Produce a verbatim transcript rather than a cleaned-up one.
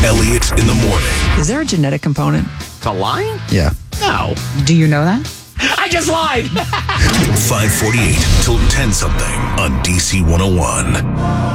Elliott in the morning. Is there a genetic component to lying? Yeah. No. Do you know that? I just lied. five forty-eight till ten something on D C one oh one.